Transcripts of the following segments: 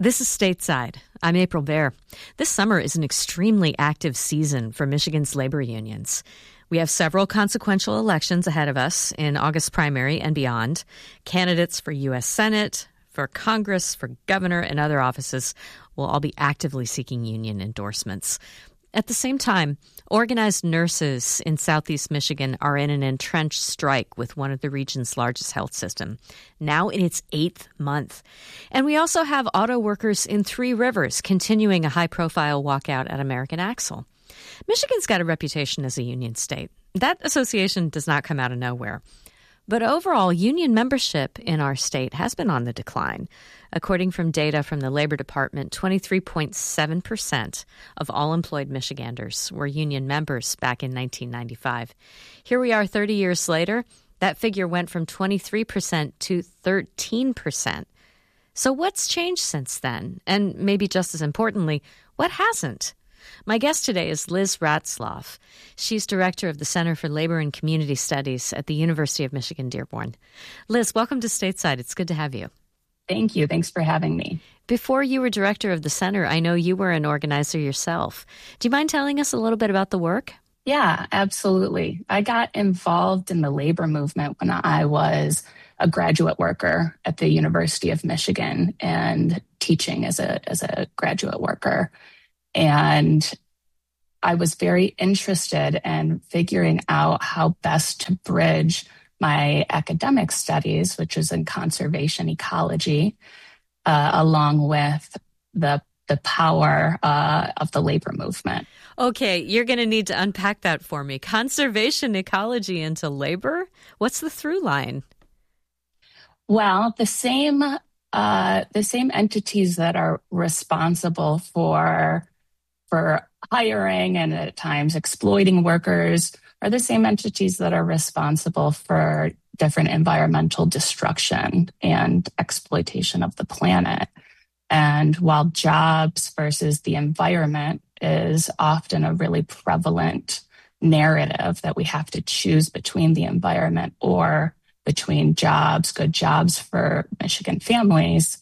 This is Stateside. I'm April Baer. This summer is an extremely active season for Michigan's labor unions. We have several consequential elections ahead of us in August primary and beyond. Candidates for U.S. Senate, for Congress, for governor, and other offices will all be actively seeking union endorsements. At the same time, organized nurses in southeast Michigan are in an entrenched strike with one of the region's largest health system, now in its 8th month. And we also have auto workers in Three Rivers continuing a high-profile walkout at American Axle. Michigan's got a reputation as a union state. That association does not come out of nowhere. But overall, union membership in our state has been on the decline. According from data from the Labor Department, 23.7% of all employed Michiganders were union members back in 1995. Here we are 30 years later. That figure went from 23% to 13%. So what's changed since then? And maybe just as importantly, what hasn't? My guest today is Liz Ratzlaff. She's director of the Center for Labor and Community Studies at the University of Michigan Dearborn. Liz, welcome to Stateside. It's good to have you. Thank you. Thanks for having me. Before you were director of the center, I know you were an organizer yourself. Do you mind telling us a little bit about the work? Yeah, absolutely. I got involved in the labor movement when I was a graduate worker at the University of Michigan and teaching as a graduate worker. And I was very interested in figuring out how best to bridge my academic studies, which is in conservation ecology, along with the power of the labor movement. Okay, you're going to need to unpack that for me. Conservation ecology into labor? What's the through line? Well, the same entities that are responsible for hiring and at times exploiting workers are the same entities that are responsible for different environmental destruction and exploitation of the planet. And while jobs versus the environment is often a really prevalent narrative that we have to choose between the environment or between jobs, good jobs for Michigan families,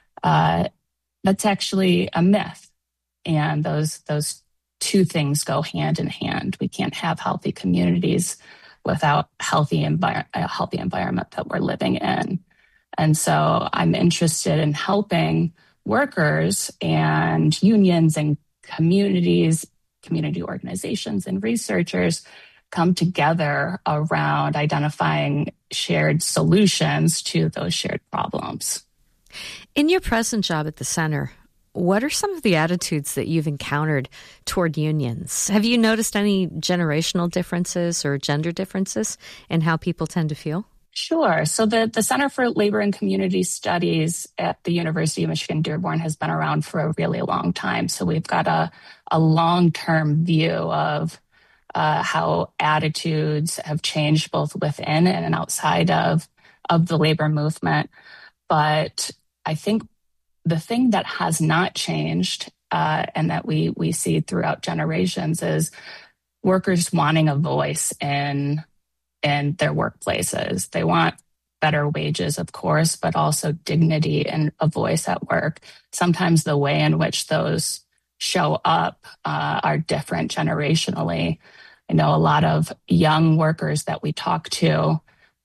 that's actually a myth. And those two things go hand in hand. We can't have healthy communities without a healthy environment that we're living in. And so I'm interested in helping workers and unions and communities, community organizations and researchers come together around identifying shared solutions to those shared problems. In your present job at the center, what are some of the attitudes that you've encountered toward unions? Have you noticed any generational differences or gender differences in how people tend to feel? Sure. So the Center for Labor and Community Studies at the University of Michigan Dearborn has been around for a really long time. So we've got a long-term view of how attitudes have changed both within and outside of the labor movement. But I think the thing that has not changed and that we see throughout generations is workers wanting a voice in their workplaces. They want better wages, of course, but also dignity and a voice at work. Sometimes the way in which those show up are different generationally. I know a lot of young workers that we talk to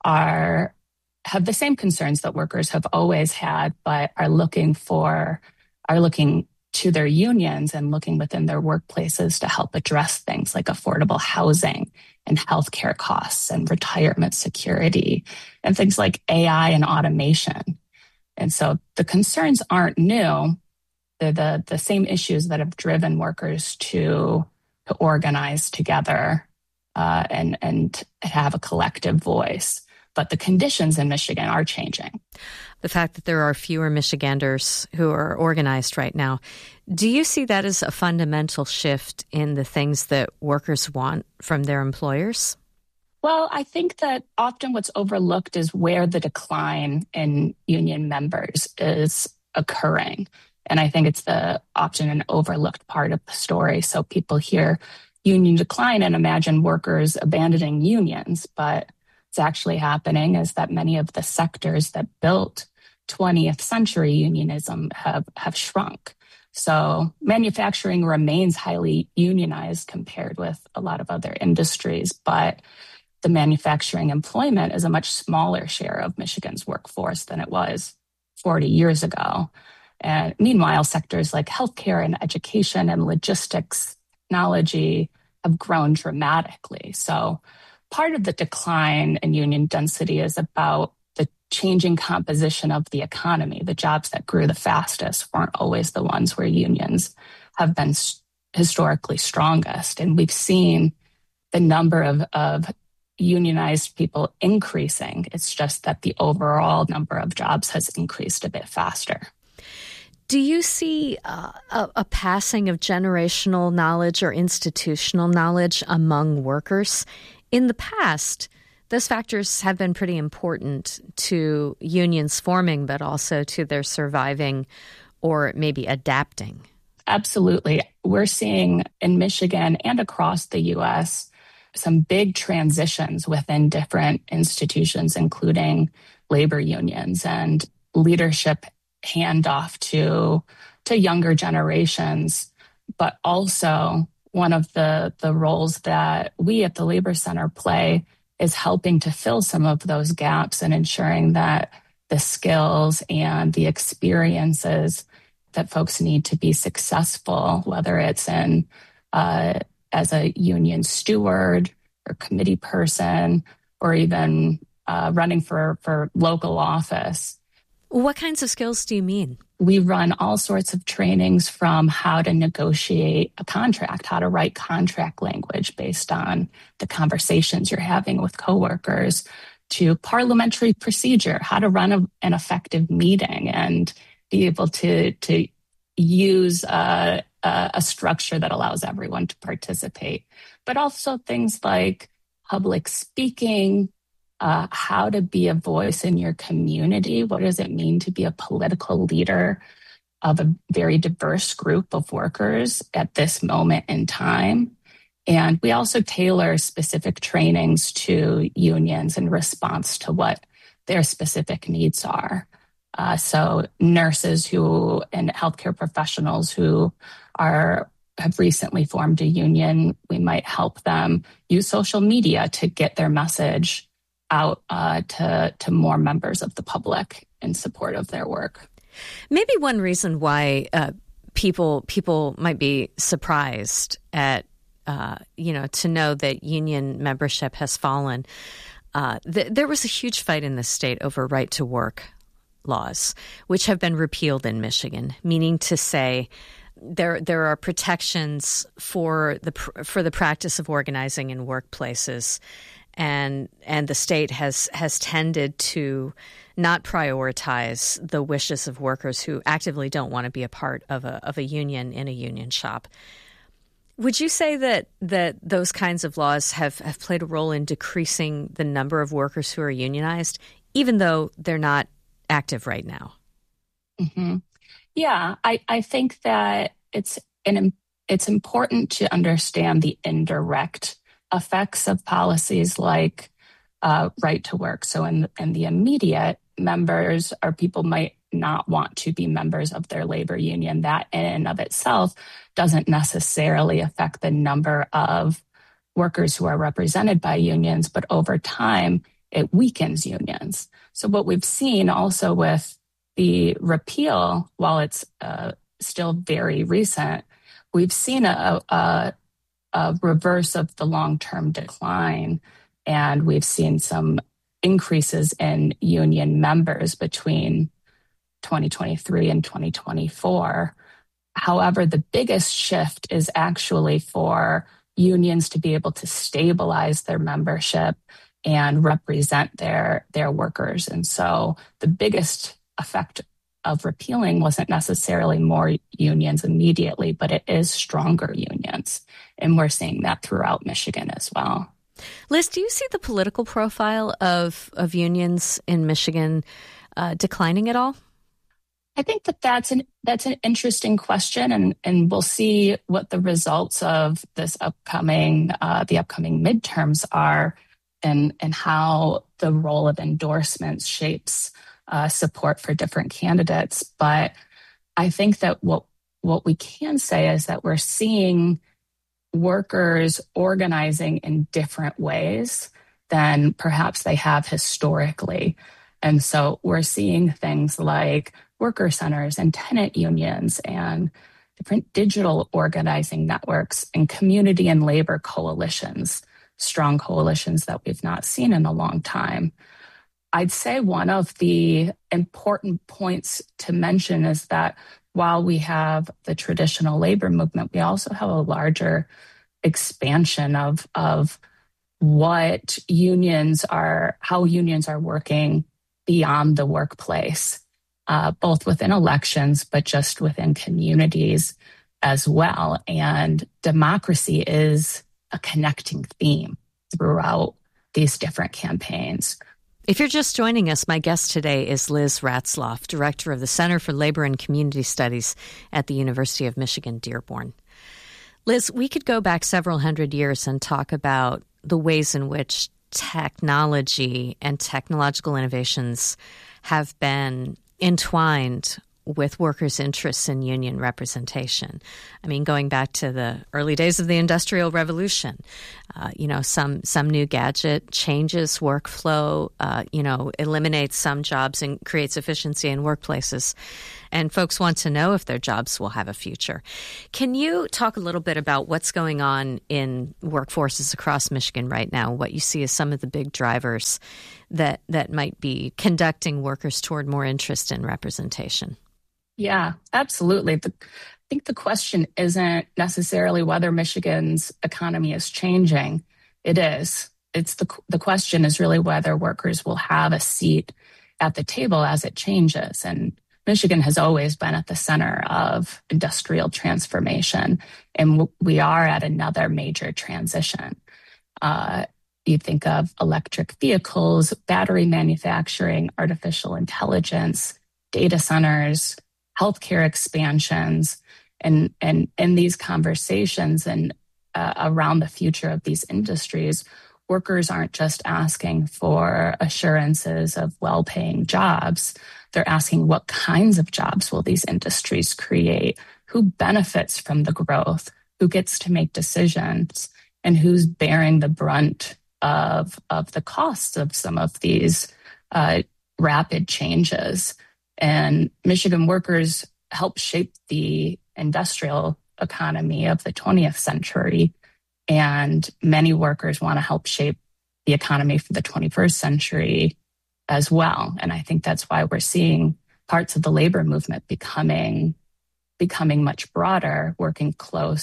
have the same concerns that workers have always had, but are looking to their unions and looking within their workplaces to help address things like affordable housing and healthcare costs and retirement security and things like AI and automation. And so the concerns aren't new. They're the same issues that have driven workers to organize together and have a collective voice. But the conditions in Michigan are changing. The fact that there are fewer Michiganders who are organized right now, do you see that as a fundamental shift in the things that workers want from their employers? Well, I think that often what's overlooked is where the decline in union members is occurring. And I think it's often an overlooked part of the story. So people hear union decline and imagine workers abandoning unions, but what's actually happening is that many of the sectors that built 20th century unionism have shrunk. So manufacturing remains highly unionized compared with a lot of other industries, but the manufacturing employment is a much smaller share of Michigan's workforce than it was 40 years ago. And meanwhile, sectors like healthcare and education and logistics, technology have grown dramatically. So part of the decline in union density is about the changing composition of the economy. The jobs that grew the fastest weren't always the ones where unions have been historically strongest. And we've seen the number of unionized people increasing. It's just that the overall number of jobs has increased a bit faster. Do you see a passing of generational knowledge or institutional knowledge among workers? In the past, those factors have been pretty important to unions forming, but also to their surviving or maybe adapting. Absolutely. We're seeing in Michigan and across the U.S. some big transitions within different institutions, including labor unions and leadership handoff to younger generations. But also one of the roles that we at the Labor Center play is helping to fill some of those gaps and ensuring that the skills and the experiences that folks need to be successful, whether it's in as a union steward or committee person, or even running for local office. What kinds of skills do you mean? We run all sorts of trainings, from how to negotiate a contract, how to write contract language based on the conversations you're having with coworkers, to parliamentary procedure, how to run an effective meeting and be able to use a structure that allows everyone to participate. But also things like public speaking, how to be a voice in your community. What does it mean to be a political leader of a very diverse group of workers at this moment in time? And we also tailor specific trainings to unions in response to what their specific needs are. So nurses and healthcare professionals who have recently formed a union, we might help them use social media to get their message out to more members of the public in support of their work. Maybe one reason why people might be surprised at to know that union membership has fallen. There was a huge fight in the state over right to work laws, which have been repealed in Michigan, meaning to say there are protections for the practice of organizing in workplaces. And the state has tended to not prioritize the wishes of workers who actively don't want to be a part of a union in a union shop. Would you say that those kinds of laws have played a role in decreasing the number of workers who are unionized, even though they're not active right now? Mm-hmm. Yeah, I think that it's important to understand the indirect effects of policies like right to work. So in the immediate, members or people might not want to be members of their labor union. That in and of itself doesn't necessarily affect the number of workers who are represented by unions, but over time, it weakens unions. So what we've seen also with the repeal, while it's still very recent, we've seen a reverse of the long-term decline, and we've seen some increases in union members between 2023 and 2024. However, the biggest shift is actually for unions to be able to stabilize their membership and represent their workers. And so the biggest effect of repealing wasn't necessarily more unions immediately, but it is stronger unions. And we're seeing that throughout Michigan as well. Liz, do you see the political profile of unions in Michigan declining at all? I think that's an interesting question, and we'll see what the results of this upcoming midterms are, and how the role of endorsements shapes support for different candidates. But I think that what we can say is that we're seeing workers organizing in different ways than perhaps they have historically. And so we're seeing things like worker centers and tenant unions and different digital organizing networks and community and labor coalitions, strong coalitions that we've not seen in a long time. I'd say one of the important points to mention is that while we have the traditional labor movement, we also have a larger expansion of what unions are, how unions are working beyond the workplace, both within elections, but just within communities as well. And democracy is a connecting theme throughout these different campaigns. If you're just joining us, my guest today is Liz Ratzlaff, Director of the Center for Labor and Community Studies at the University of Michigan, Dearborn. Liz, we could go back several hundred years and talk about the ways in which technology and technological innovations have been entwined with workers' interests in union representation. I mean, going back to the early days of the Industrial Revolution, some new gadget changes workflow, eliminates some jobs and creates efficiency in workplaces. And folks want to know if their jobs will have a future. Can you talk a little bit about what's going on in workforces across Michigan right now, what you see as some of the big drivers that might be conducting workers toward more interest in representation? Yeah, absolutely. I think the question isn't necessarily whether Michigan's economy is changing. It is. It's the question is really whether workers will have a seat at the table as it changes. And Michigan has always been at the center of industrial transformation, and we are at another major transition. You think of electric vehicles, battery manufacturing, artificial intelligence, data centers, healthcare expansions, and in these conversations and around the future of these industries, workers aren't just asking for assurances of well-paying jobs. They're asking what kinds of jobs will these industries create, who benefits from the growth, who gets to make decisions, and who's bearing the brunt of the costs of some of these rapid changes. And Michigan workers helped shape the industrial economy of the 20th century. And many workers want to help shape the economy for the 21st century as well. And I think that's why we're seeing parts of the labor movement becoming much broader, working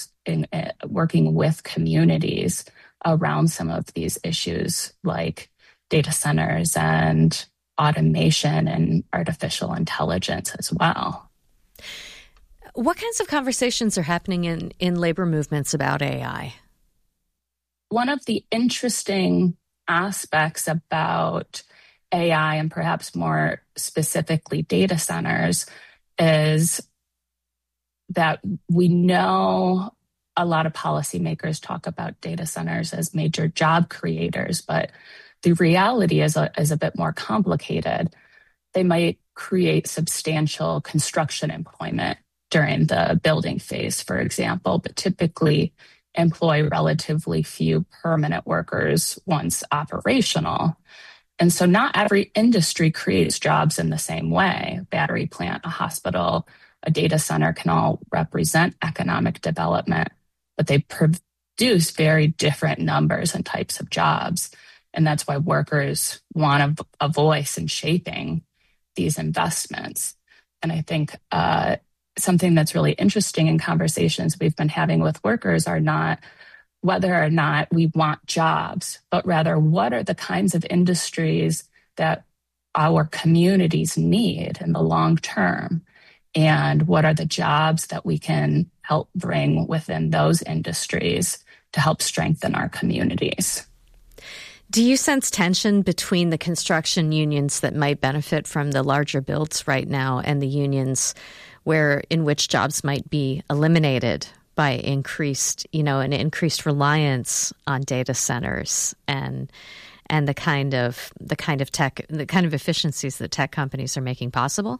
with communities around some of these issues like data centers and automation and artificial intelligence as well. What kinds of conversations are happening in labor movements about AI? One of the interesting aspects about AI, and perhaps more specifically data centers, is that we know a lot of policymakers talk about data centers as major job creators, but the reality is a bit more complicated. They might create substantial construction employment during the building phase, for example, but typically employ relatively few permanent workers once operational. And so not every industry creates jobs in the same way. A battery plant, a hospital, a data center can all represent economic development, but they produce very different numbers and types of jobs. And that's why workers want a voice in shaping these investments. And I think something that's really interesting in conversations we've been having with workers are not whether or not we want jobs, but rather what are the kinds of industries that our communities need in the long term, and what are the jobs that we can help bring within those industries to help strengthen our communities. Do you sense tension between the construction unions that might benefit from the larger builds right now and the unions in which jobs might be eliminated by an increased reliance on data centers and and the kind of efficiencies that tech companies are making possible?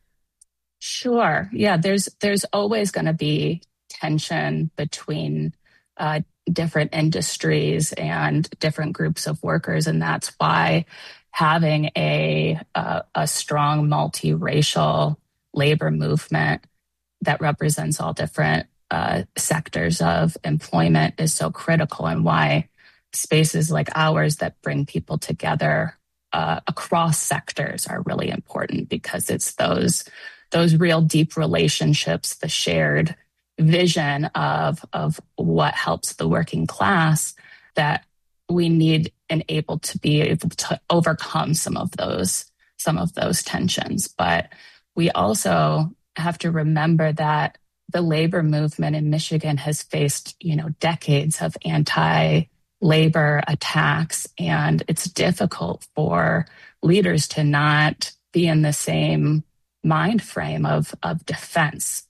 Sure. Yeah, there's always going to be tension between different industries and different groups of workers, and that's why having a strong multiracial labor movement that represents all different sectors of employment is so critical, and why spaces like ours that bring people together across sectors are really important, because it's those real deep relationships, the shared vision of what helps the working class, that we need and able to be able to overcome some of those tensions. But we also have to remember that the labor movement in Michigan has faced, decades of anti-labor attacks, and it's difficult for leaders to not be in the same mind frame of defense.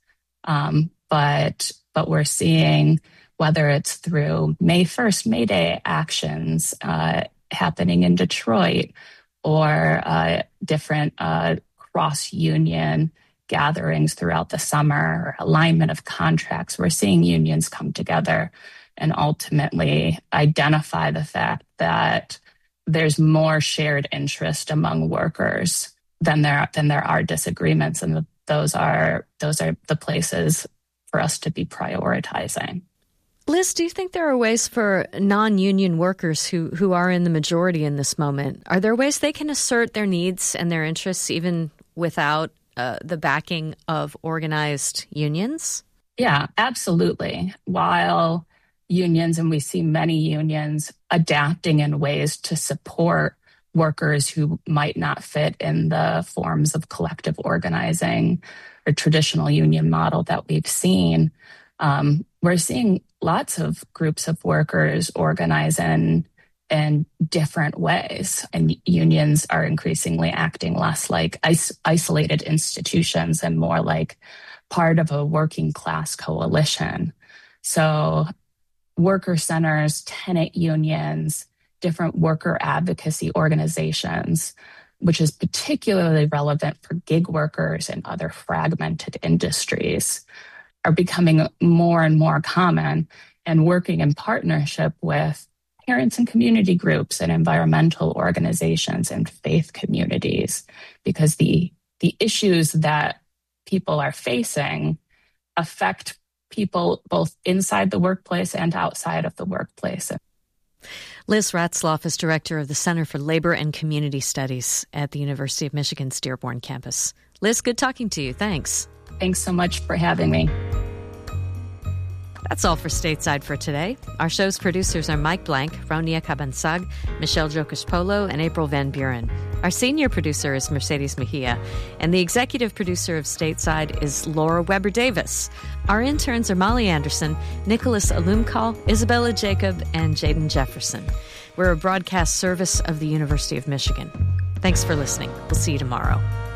But we're seeing, whether it's through May 1st, May Day actions happening in Detroit, or different cross-union gatherings throughout the summer, or alignment of contracts, we're seeing unions come together and ultimately identify the fact that there's more shared interest among workers than there are disagreements, and those are the places for us to be prioritizing. Liz, do you think there are ways for non-union workers who are in the majority in this moment? Are there ways they can assert their needs and their interests even without the backing of organized unions? Yeah, absolutely. While unions, and we see many unions adapting in ways to support workers who might not fit in the forms of collective organizing or traditional union model that we've seen, we're seeing lots of groups of workers organize in different ways, and unions are increasingly acting less like isolated institutions and more like part of a working class coalition. So worker centers, tenant unions, different worker advocacy organizations, which is particularly relevant for gig workers and other fragmented industries, are becoming more and more common, and working in partnership with parents and community groups and environmental organizations and faith communities, because the issues that people are facing affect people both inside the workplace and outside of the workplace. Liz Ratzlaff is director of the Center for Labor and Community Studies at the University of Michigan's Dearborn campus. Liz, good talking to you. Thanks. Thanks so much for having me. That's all for Stateside for today. Our show's producers are Mike Blank, Ronia Cabansag, Michelle Jokish-Polo, and April Van Buren. Our senior producer is Mercedes Mejia, and the executive producer of Stateside is Laura Weber-Davis. Our interns are Molly Anderson, Nicholas Alumkal, Isabella Jacob, and Jaden Jefferson. We're a broadcast service of the University of Michigan. Thanks for listening. We'll see you tomorrow.